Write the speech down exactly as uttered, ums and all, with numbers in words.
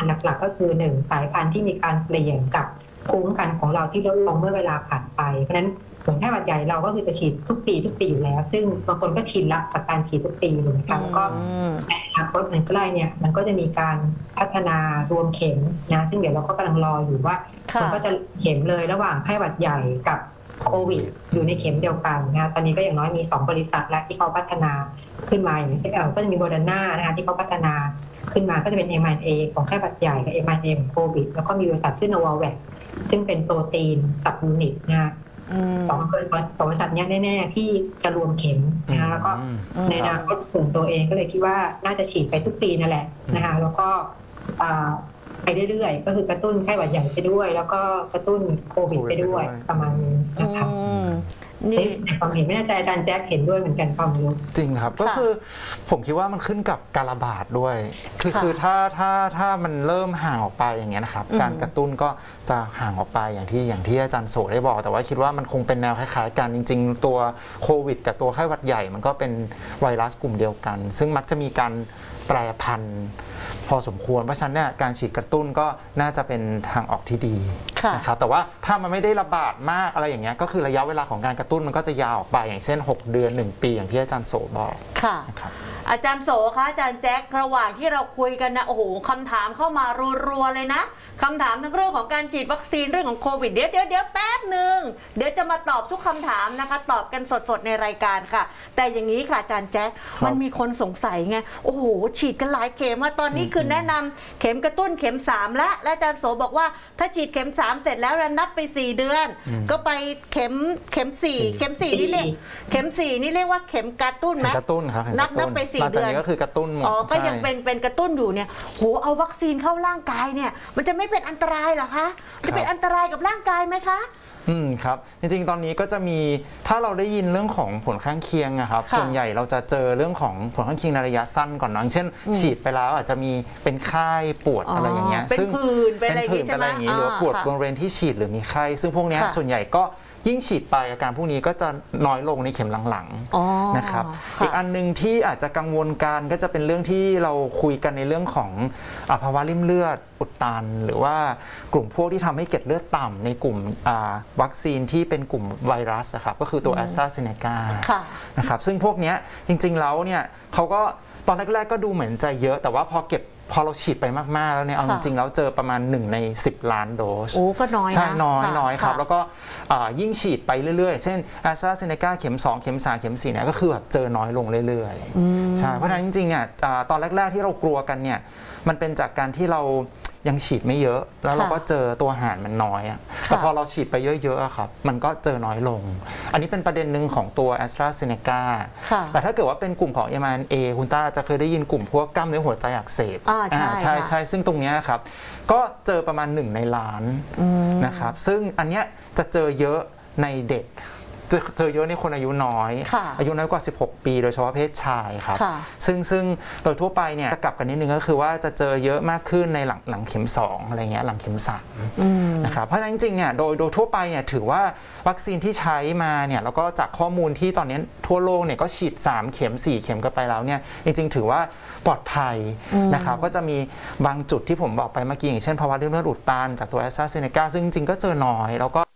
ณฑ์หลักๆก็คือหนึ่งสายพันธุ์ที่มีการเปลี่ยนกับภูมิคุ้มกันของเราที่ลดลงเมื่อเวลาผ่านไปเพราะฉะนั้นเหมือนไข้หวัดใหญ่เราก็คือจะฉีดทุกปีทุกปีอยู่แล้วซึ่งบางคนก็ชินละกับการฉีดทุกปีถูกไหมคะแล้วก็ในอนาคตอันใกล้เนี่ยมันก็จะมีการพัฒนารวมเข็มนะซึ่งเดี๋ยวเราก็กำลังรออยู่ว่ามันก็จะเข็มเลยระหว่างไข้หวัดใหญ่กับโควิดอยู่ในเข็มเดียวกันนะคะตอนนี้ก็อย่างน้อยมีสองบริษัทและที่เขาพัฒนาขึ้นมาอย่างเช่นเออก็จะมีโมเดอร์นานะคะที่เขาพัฒนาขึ้นมาก็จะเป็น เอ็ม อาร์ เอ็น เอ ของไข้หวัดใหญ่กับ เอ็ม อาร์ เอ็น เอ ของโควิดแล้วก็มีบริษัทชื่อ Novavax ซึ่งเป็นโปรตีนสับยูนิตนะคะสองบริษัทสองบริษัทนี้แน่ๆที่จะรวมเข็มนะคะแล้วก็ในอนาคตส่วนตัวเองก็เลยคิดว่าน่าจะฉีดไปทุกปีนั่นแหละนะคะแล้วก็ไปเรื่อยๆก็คือกระตุ้นไข้หวัดใหญ่ไปด้วยแล้วก็กระตุ้นโควิดไปด้วยประมาณนี้นะคะนี่ความเห็นไม่แน่ใจอาจารย์แจ็คเห็นด้วยเหมือนกันความรู้จริงครับก็คือผมคิดว่ามันขึ้นกับการระบาดด้วยคือคือถ้าถ้าถ้ามันเริ่มห่างออกไปอย่างเงี้ยนะครับการกระตุ้นก็จะห่างออกไปอย่างที่อย่างที่อาจารย์โสได้บอกแต่ว่าคิดว่ามันคงเป็นแนวคล้ายๆกันจริงๆตัวโควิดกับตัวไข้หวัดใหญ่มันก็เป็นไวรัสกลุ่มเดียวกันซึ่งมักจะมีการแปรพันธุ์พอสมควรเพราะฉะนั้นเนี่ยการฉีดกระตุ้นก็น่าจะเป็นทางออกที่ดีนะครับแต่ว่าถ้ามันไม่ได้ระบาดมากอะไรอย่างเงี้ยก็คือระยะเวลาของการกระตุ้นมันก็จะยาวออกไปอย่างเช่นหกเดือนหนึ่งปีอย่างที่อาจารย์โสบอกค่ะอาจารย์โสคะอาจารย์แจ็คระหว่างที่เราคุยกันนะโอ้โหคำถามเข้ามารัวๆเลยนะคำถามทั้งเรื่องของการฉีดวัคซีนเรื่องของโควิดเดี๋ยวเดี๋ยวเดี๋ยวแป๊บหนึ่งเดี๋ยวจะมาตอบทุกคำถามนะคะตอบกันสดๆในรายการค่ะแต่อย่างนี้ค่ะอาจารย์แจ็คมันมีคนสงสัยไงโอ้โหฉีดกันหลายเข็มมาตอนนี้คือแนะนำเข็มกระตุ้นเข็มสามแล้วและอาจารย์โสบอกว่าถ้าฉีดเข็มสามเสร็จแล้วนับไปสี่เดือนก็ไปเข็มเข็มสี่เข็มสี่นี่เรียกเข็มสี่นี่เรียกว่าเข็มกระตุ้นไหมกระตุ้นครับนับนับไปสี่เดือนก็คือกระตุ้นหมดอ๋อก็ยังเป็นเป็นกระตุ้นอยู่เนี่ยโหเอาวัคซีนเข้าร่างกายเนี่ยมันจะไม่เป็นอันตรายเหรอคะจะเป็นอันตรายกับร่างกายไหมคะอืมครับจริงๆตอนนี้ก็จะมีถ้าเราได้ยินเรื่องของผลข้างเคียงนะครับส่วนใหญ่เราจะเจอเรื่องของผลข้างเคียงในระยะสั้นก่อนเนาะเช่นฉีดไปแล้วอาจจะมีเป็นไข้ปวดอะไรอย่างเงี้ยซึ่งเป็นผื่นเป็นอะไรอย่างงี้หรือปวดบริเวณที่ฉีดหรือมีไข้ซึ่งพวกนี้ส่วนใหญ่ก็ยิ่งฉีดไปอาการพวกนี้ก็จะน้อยลงในเข็มหลังๆนะครับอีกอันนึงที่อาจจะกังวลกันก็จะเป็นเรื่องที่เราคุยกันในเรื่องของภาวะริ่มเลือดอุดตันหรือว่ากลุ่มพวกที่ทำให้เกล็ดเลือดต่ำในกลุ่มวัคซีนที่เป็นกลุ่มไวรัสครับก็คือตัวแอสตราเซเนกานะครับซึ่งพวกนี้จริงๆแล้วเนี่ยเขาก็ตอนแรกๆก็ดูเหมือนจะเยอะแต่ว่าพอเก็บพอเราฉีดไปมากๆแล้วเนี่ยเอาจริงๆแล้วเจอประมาณหนึ่งในสิบล้านโดสโอ้ก็น้อยนะใช่น้อยน้อยครับแล้วก็ยิ่งฉีดไปเรื่อยๆเช่นแอสตราเซเนกาเข็มสองเข็มสามเข็มสี่เนี่ยก็คือแบบเจอน้อยลงเรื่อยๆใช่เพราะฉะนั้นจริงๆเนี่ยตอนแรกๆที่เรากลัวกันเนี่ยมันเป็นจากการที่เรายังฉีดไม่เยอะแล้วเราก็เจอตัวหารมันน้อยอะแต่พอเราฉีดไปเยอะๆครับมันก็เจอน้อยลงอันนี้เป็นประเด็นหนึ่งของตัว AstraZeneca แต่ถ้าเกิดว่าเป็นกลุ่มของ เอ็ม อาร์ เอ็น เอ คุณต้าจะเคยได้ยินกลุ่มพวกกล้ามเนื้อหัวใจอักเสบใช่ใช่ซึ่งตรงนี้ครับก็เจอประมาณหนึ่งในล้านนะครับซึ่งอันเนี้ยจะเจอเยอะในเด็กเจอเยอะในคนอายุน้อยอายุน้อยกว่าสิบหกปีโดยเฉพาะเพศชายครับซึ่งซึ่งโดยทั่วไปเนี่ยกลับกันนิดนึงก็คือว่าจะเจอเยอะมากขึ้นในหลังหลังเข็มสองอะไรเงี้ยหลังเข็มสามนะครับเพราะฉะนั้นจริงๆเนี่ยโดยโดยทั่วไปเนี่ยถือว่าวัคซีนที่ใช้มาเนี่ยแล้วก็จากข้อมูลที่ตอนนี้ทั่วโลกเนี่ยก็ฉีดสามเข็มสี่เข็มกันไปแล้วเนี่ยจริงๆถือว่าปลอดภัยนะครับก็จะมีบางจุดที่ผมบอกไปเมื่อกี้อย่างเช่นภาวะริ่มเลือดอุดตันจากตัวแอสตราเซเนกาซึ่งจริงๆก็เจอน้อยแล้วก็